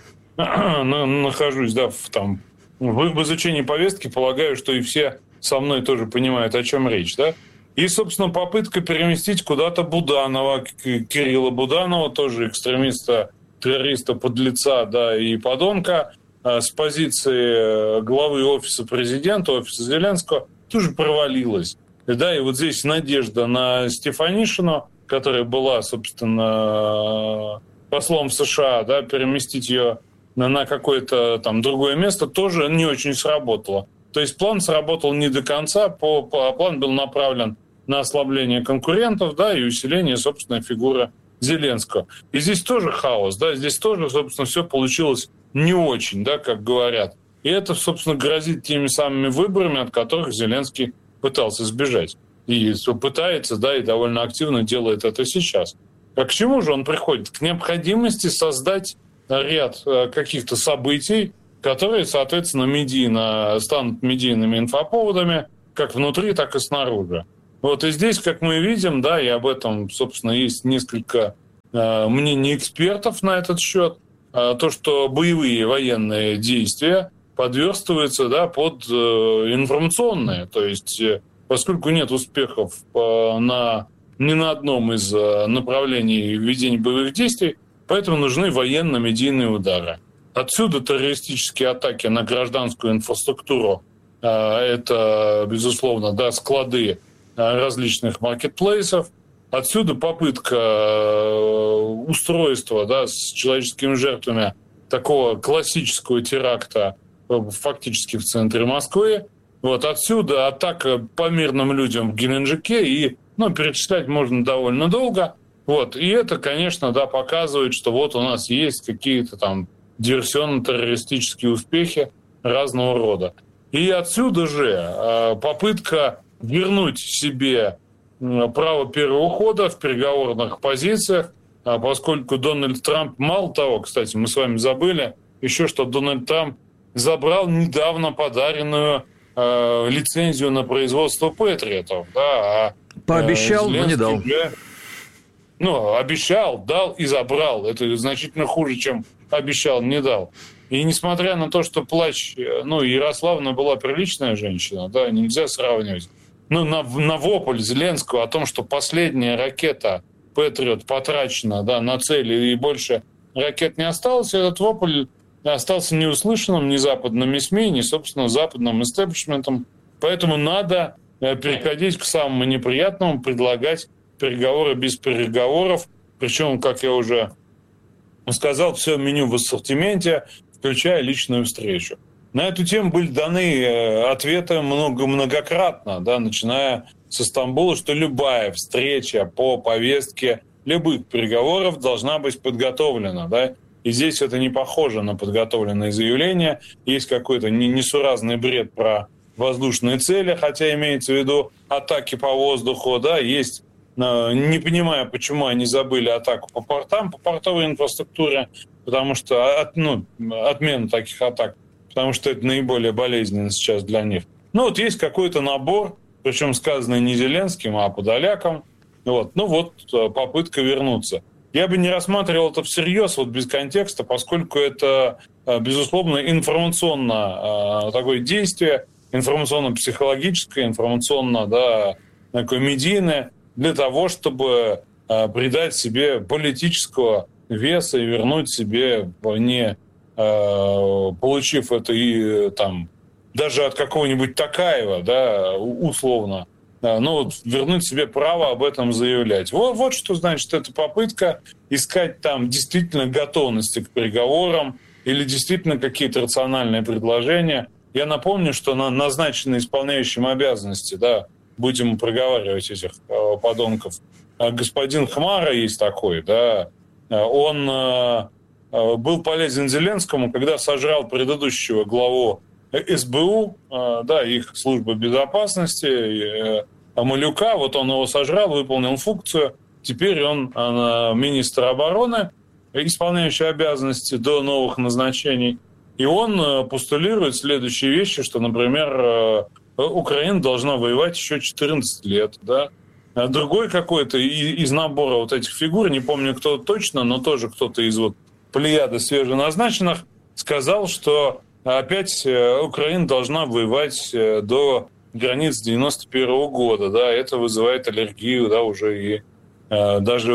нахожусь, да, в, там, в изучении повестки, полагаю, что и все со мной тоже понимают, о чем речь, да? И, собственно, попытка переместить куда-то Буданова, Кирилла Буданова, тоже экстремиста, террориста, подлеца, да, и подонка, с позиции главы офиса президента, офиса Зеленского, тоже провалилась. Да, и вот здесь надежда на Стефанишину, которая была, собственно, послом в США, да, переместить ее на какое-то там другое место, тоже не очень сработало. То есть план сработал не до конца, по, по, план был направлен на ослабление конкурентов, да, и усиление собственной фигуры Зеленского. И здесь тоже хаос, да, здесь тоже, собственно, все получилось не очень, да, как говорят. И это, собственно, грозит теми самыми выборами, от которых Зеленский пытался сбежать. И пытается, да, и довольно активно делает это сейчас. А к чему же он приходит? К необходимости создать ряд каких-то событий, которые, соответственно, медийно станут медийными инфоповодами, как внутри, так и снаружи. Вот и здесь, как мы видим, да, и об этом, собственно, есть несколько э, мнений экспертов на этот счет, э, то, что боевые военные действия подверстываются, да, под э, информационные, то есть э, поскольку нет успехов э, на, ни на одном из э, направлений ведения боевых действий, поэтому нужны военно-медийные удары. Отсюда террористические атаки на гражданскую инфраструктуру. Это, безусловно, да, склады различных маркетплейсов. Отсюда попытка устройства, да, с человеческими жертвами такого классического теракта фактически в центре Москвы. Вот отсюда атака по мирным людям в Геленджике. И, ну, перечислять можно довольно долго. Вот. И это, конечно, да, показывает, что вот у нас есть какие-то там диверсионно-террористические успехи разного рода. И отсюда же попытка вернуть себе право первого хода в переговорных позициях, поскольку Дональд Трамп, мало того, кстати, мы с вами забыли, еще что Дональд Трамп забрал недавно подаренную э, лицензию на производство патриотов. Да, а, Пообещал, э, но не дал. Уже, ну, обещал, дал и забрал. Это значительно хуже, чем обещал, не дал. И несмотря на то, что плач, ну, Ярославна была приличная женщина, да, нельзя сравнивать. Ну, на, на вопль Зеленского о том, что последняя ракета Патриот потрачена, да, на цели и больше ракет не осталось, этот вопль остался неуслышанным ни западными СМИ, ни, собственно, западным истеблишментом. Поэтому надо переходить к самому неприятному, предлагать переговоры без переговоров. Причем, как я уже сказал, все меню в ассортименте, включая личную встречу. На эту тему были даны ответы много, многократно, да, начиная со Стамбула, что любая встреча по повестке любых переговоров должна быть подготовлена. Да? И здесь это не похоже на подготовленные заявления. Есть какой-то несуразный бред про воздушные цели, хотя имеется в виду атаки по воздуху. Да? Есть, не понимаю, почему они забыли атаку по портам, по портовой инфраструктуре, потому что от, ну, отмена таких атак, потому что это наиболее болезненно сейчас для них. Ну вот есть какой-то набор, причем сказанный не Зеленским, а Подоляком. Вот. Ну вот попытка вернуться. Я бы не рассматривал это всерьез, вот без контекста, поскольку это, безусловно, информационно такое действие, информационно-психологическое, информационно, да, такое медийное, для того, чтобы придать себе политического веса и вернуть себе, не получив это и там даже от какого-нибудь Токаева, да, условно, ну, вот вернуть себе право об этом заявлять. Вот, вот что значит эта попытка искать там действительно готовности к переговорам или действительно какие-то рациональные предложения. Я напомню, что на назначенный исполняющим обязанности, да, будем проговаривать этих э, подонков, господин Хмара есть такой, да, он э, был полезен Зеленскому, когда сожрал предыдущего главу эс бэ у, да, их служба безопасности, Малюка, вот он его сожрал, выполнил функцию, теперь он министр обороны, исполняющий обязанности до новых назначений, и он постулирует следующие вещи, что, например, Украина должна воевать еще четырнадцать лет, да. Другой какой-то из набора вот этих фигур, не помню кто точно, но тоже кто-то из вот плеяды свеженазначенных, сказал, что опять Украина должна воевать до границ девяносто первого года. Да, это вызывает аллергию, да, уже и э, даже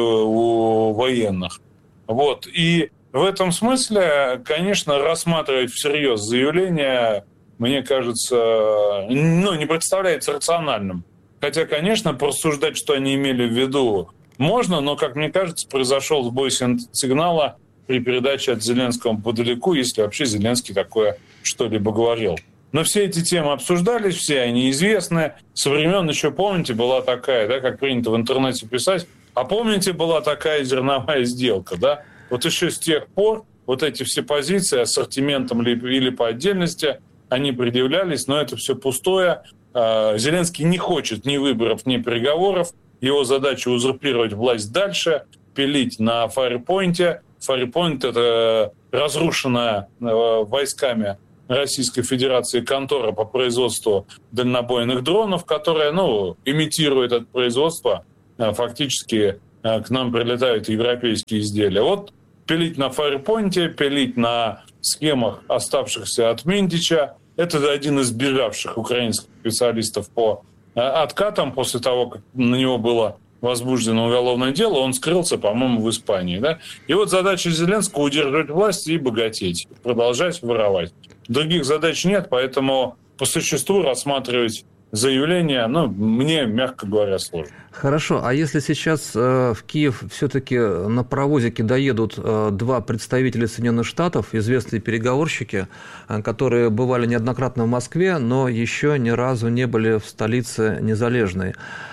у военных. Вот. И в этом смысле, конечно, рассматривать всерьез заявление, мне кажется, ну, не представляется рациональным. Хотя, конечно, порассуждать, что они имели в виду, можно, но, как мне кажется, произошел сбой сигнала при передаче от Зеленского подалеку, если вообще Зеленский такое что-либо говорил. Но все эти темы обсуждались, все они известны. Со времен еще, помните, была такая, да, как принято в интернете писать, а помните, была такая зерновая сделка, да? Вот еще с тех пор вот эти все позиции ассортиментом или по отдельности, они предъявлялись, но это все пустое. Зеленский не хочет ни выборов, ни переговоров. Его задача узурпировать власть дальше, пилить на Файрпойнте. Файрпойнт — это разрушенная войсками Российской Федерации контора по производству дальнобойных дронов, которая, ну, имитирует это производство. Фактически к нам прилетают европейские изделия. Вот пилить на Файрпойнте, пилить на схемах, оставшихся от Минтича. Это один из бежавших украинских специалистов по откатам после того, как на него было возбуждено уголовное дело, он скрылся, по-моему, в Испании. Да? И вот задача Зеленского — удерживать власть и богатеть, продолжать воровать. Других задач нет, поэтому по существу рассматривать заявление, ну, мне, мягко говоря, сложно. Хорошо, а если сейчас э, в Киев все-таки на паровозике доедут э, два представителя Соединенных Штатов, известные переговорщики, э, которые бывали неоднократно в Москве, но еще ни разу не были в столице Незалежной.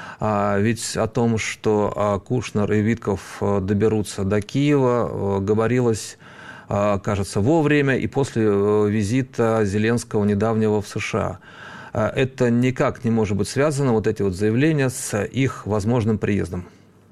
А ведь о том, что а, Кушнер и Витков а, доберутся до Киева, а, говорилось, а, кажется, во время и после а, визита Зеленского недавнего в США. А, это никак не может быть связано, вот эти вот заявления, с их возможным приездом.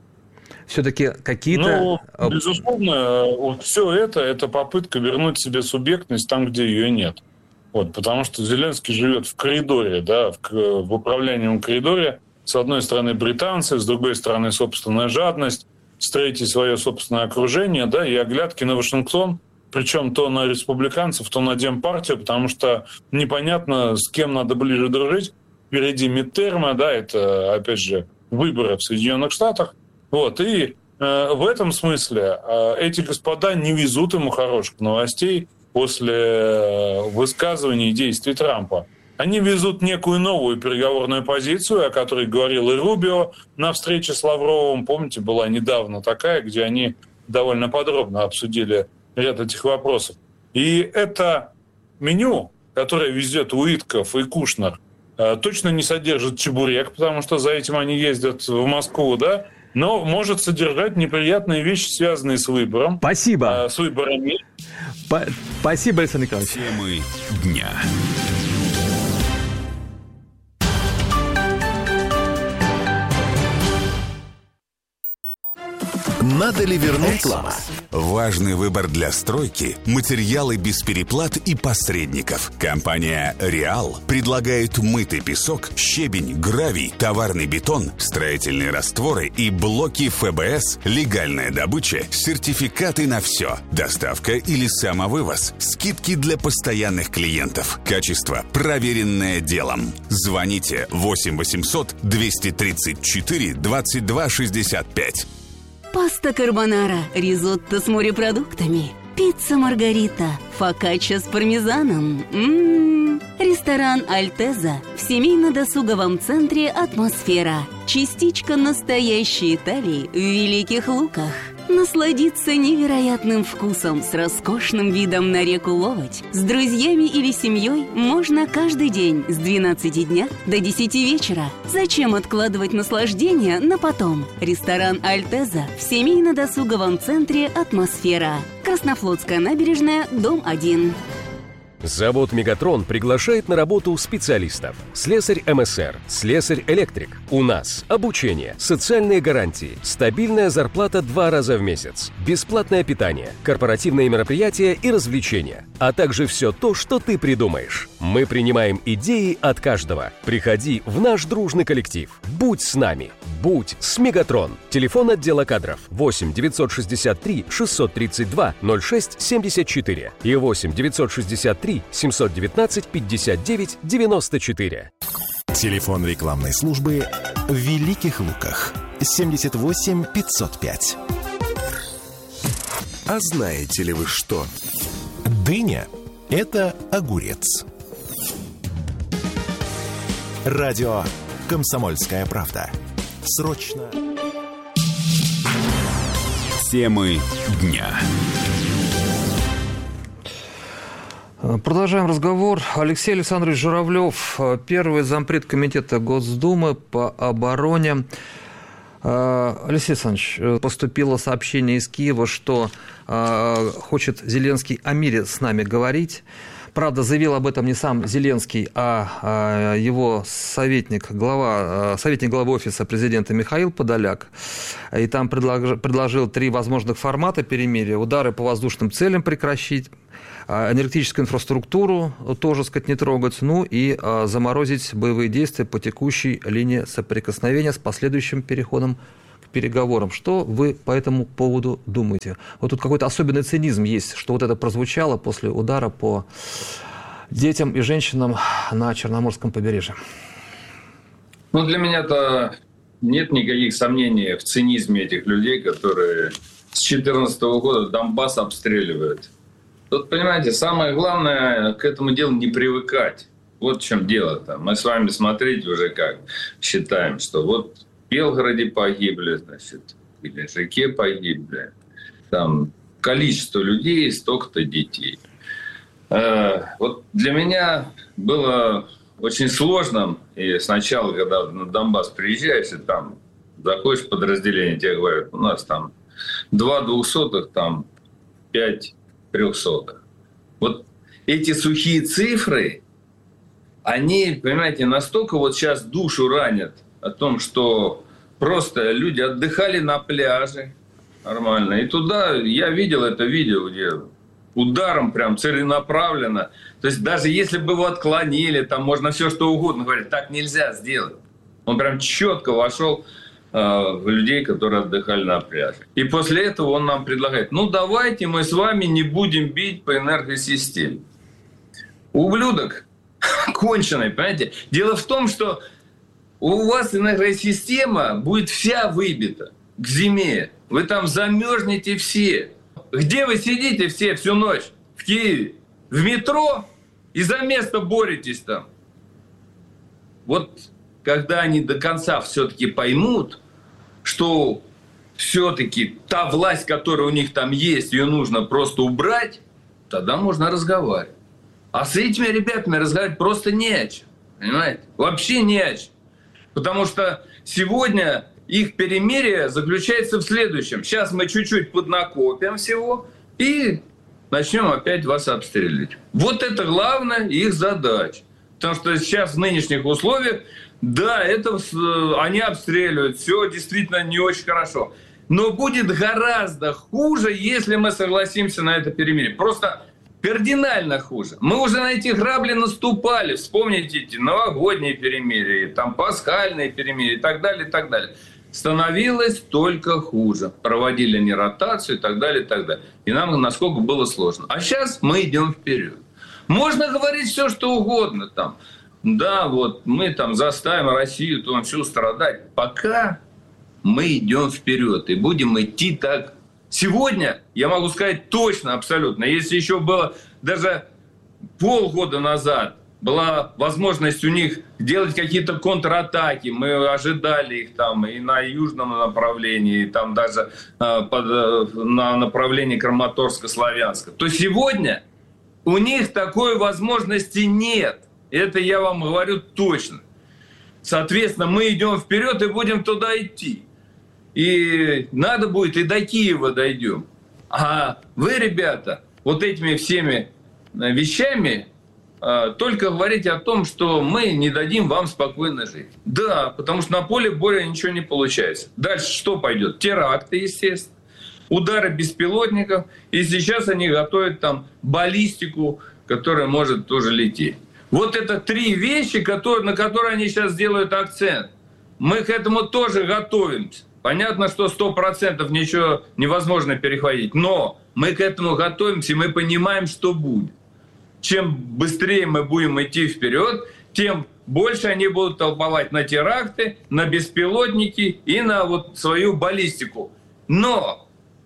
Все-таки какие-то... Ну, безусловно, вот все это, это попытка вернуть себе субъектность там, где ее нет. Вот, потому что Зеленский живет в коридоре, да, в, в управляемом коридоре. С одной стороны британцы, с другой стороны собственная жадность, с третьей свое собственное окружение, да, и оглядки на Вашингтон, причем то на республиканцев, то на Демпартию, потому что непонятно, с кем надо ближе дружить. Впереди мидтерма, да, это, опять же, выборы в Соединенных Штатах. Вот, и э, в этом смысле э, эти господа не везут ему хороших новостей после э, высказываний и действий Трампа. Они везут некую новую переговорную позицию, о которой говорил и Рубио на встрече с Лавровым. Помните, была недавно такая, где они довольно подробно обсудили ряд этих вопросов. И это меню, которое везет Уитков и Кушнер, точно не содержит чебурек, потому что за этим они ездят в Москву, да? Но может содержать неприятные вещи, связанные с выбором. Спасибо. Э, с выборами. По- спасибо, Александр Николаевич. Темы дня. Надо ли вернуть? Реклама. Важный выбор для стройки, материалы без переплат и посредников. Компания «Реал» предлагает мытый песок, щебень, гравий, товарный бетон, строительные растворы и блоки эф бэ эс, легальная добыча, сертификаты на все, доставка или самовывоз, скидки для постоянных клиентов, качество, проверенное делом. Звоните восемь восемьсот двести тридцать четыре двадцать два шестьдесят пять. Паста карбонара, ризотто с морепродуктами, пицца маргарита, фокачча с пармезаном. М-м-м. Ресторан «Альтеза» в семейно-досуговом центре «Атмосфера». Частичка настоящей Италии в Великих Луках. Насладиться невероятным вкусом с роскошным видом на реку Ловоть с друзьями или семьей можно каждый день с двенадцати дня до десяти вечера. Зачем откладывать наслаждение на потом? Ресторан «Альтеза» в семейно-досуговом центре «Атмосфера». Краснофлотская набережная, дом один. Завод «Мегатрон» приглашает на работу специалистов. Слесарь эм эс эр, слесарь-электрик. У нас обучение, социальные гарантии, стабильная зарплата два раза в месяц, бесплатное питание, корпоративные мероприятия и развлечения, а также все то, что ты придумаешь. Мы принимаем идеи от каждого. Приходи в наш дружный коллектив. Будь с нами. Будь с «Мегатрон». Телефон отдела кадров восемь девятьсот шестьдесят три шестьсот тридцать два ноль шесть семьдесят четыре и восемь девятьсот шестьдесят три семьсот девятнадцать пятьдесят девять девяносто четыре. Телефон рекламной службы в Великих Луках семьдесят восемь пятьсот пять. А знаете ли вы что? Дыня – это огурец. Радио «Комсомольская правда». Срочно. Темы дня. Продолжаем разговор. Алексей Александрович Журавлев, первый зампред комитета Госдумы по обороне. Алексей Александрович, поступило сообщение из Киева, что хочет Зеленский о мире с нами говорить. Правда, заявил об этом не сам Зеленский, а его советник, глава, советник главы офиса президента Михаил Подоляк. И там предложил, предложил три возможных формата перемирия. Удары по воздушным целям прекращить, энергетическую инфраструктуру тоже, сказать, не трогать, ну и заморозить боевые действия по текущей линии соприкосновения с последующим переходом к переговорам. Что вы по этому поводу думаете? Вот тут какой-то особенный цинизм есть, что вот это прозвучало после удара по детям и женщинам на Черноморском побережье. Ну, для меня-то нет никаких сомнений в цинизме этих людей, которые с две тысячи четырнадцатого года Донбасс обстреливают. Тут, понимаете, самое главное к этому делу не привыкать. Вот в чем дело-то. Мы с вами, смотрите, уже как считаем, что вот в Белгороде погибли, значит, или в Жеке погибли. Там количество людей, столько-то детей. Вот для меня было очень сложно, и сначала, когда на Донбасс приезжаешь, и там заходишь в подразделение, тебе говорят, у нас там два двухсотых, там пять трехсотых. Вот эти сухие цифры, они, понимаете, настолько вот сейчас душу ранят о том, что просто люди отдыхали на пляже нормально. И туда, я видел это видео, где ударом прям целенаправленно. То есть даже если бы его отклонили, там можно все что угодно говорить, так нельзя сделать. Он прям четко вошел э, в людей, которые отдыхали на пляже. И после этого он нам предлагает, ну давайте мы с вами не будем бить по энергосистеме. Ублюдок конченый, понимаете? Дело в том, что у вас энергосистема будет вся выбита к зиме. Вы там замерзнете все. Где вы сидите все всю ночь? В Киеве? В метро? И за место боретесь там. Вот когда они до конца все-таки поймут, что все-таки та власть, которая у них там есть, ее нужно просто убрать, тогда можно разговаривать. А с этими ребятами разговаривать просто не о чем. Понимаете? Вообще не о чем. Потому что сегодня их перемирие заключается в следующем. Сейчас мы чуть-чуть поднакопим всего и начнем опять вас обстреливать. Вот это главная их задача. Потому что сейчас в нынешних условиях, да, это они обстреливают, все действительно не очень хорошо. Но будет гораздо хуже, если мы согласимся на это перемирие. Просто кардинально хуже. Мы уже на эти грабли наступали. Вспомните эти новогодние перемирия, там пасхальные перемирия и так далее, и так далее. Становилось только хуже. Проводили не ротацию и так далее, и так далее. И нам насколько было сложно. А сейчас мы идем вперед. Можно говорить все, что угодно там. Да, вот мы там заставим Россию там всю страдать. Пока мы идем вперед и будем идти так. Сегодня, я могу сказать точно, абсолютно, если еще было даже полгода назад, была возможность у них делать какие-то контратаки, мы ожидали их там и на южном направлении, и там даже э, под, э, на направлении Краматорска-Славянска, то сегодня у них такой возможности нет. Это я вам говорю точно. Соответственно, мы идем вперед и будем туда идти. И надо будет, и до Киева дойдем. А вы, ребята, вот этими всеми вещами э, только говорите о том, что мы не дадим вам спокойно жить. Да, потому что на поле боя ничего не получается. Дальше что пойдет? Теракты, естественно. Удары беспилотников. И сейчас они готовят там баллистику, которая может тоже лететь. Вот это три вещи, которые, на которые они сейчас делают акцент. Мы к этому тоже готовимся. Понятно, что сто процентов ничего невозможно перехватить, но мы к этому готовимся, и мы понимаем, что будет. Чем быстрее мы будем идти вперед, тем больше они будут толповать на теракты, на беспилотники и на вот свою баллистику. Но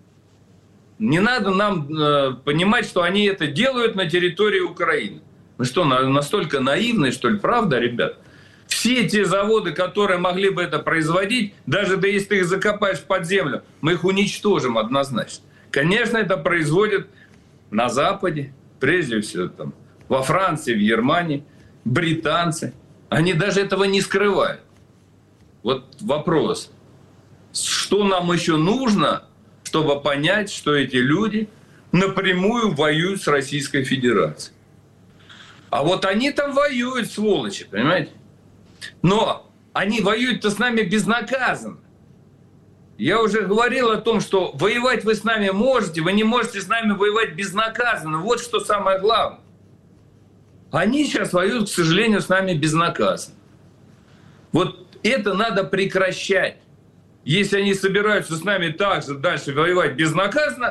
не надо нам э, понимать, что они это делают на территории Украины. Мы что, настолько наивны, что ли? Правда, ребят? Все те заводы, которые могли бы это производить, даже да если ты их закопаешь под землю, мы их уничтожим однозначно. Конечно, это производят на Западе, прежде всего там, во Франции, в Германии, британцы. Они даже этого не скрывают. Вот вопрос. Что нам еще нужно, чтобы понять, что эти люди напрямую воюют с Российской Федерацией? А вот они там воюют, сволочи, понимаете? Но они воюют-то с нами безнаказанно. Я уже говорил о том, что воевать вы с нами можете, вы не можете с нами воевать безнаказанно. Вот что самое главное. Они сейчас воюют, к сожалению, с нами безнаказанно. Вот это надо прекращать. Если они собираются с нами также дальше воевать безнаказанно,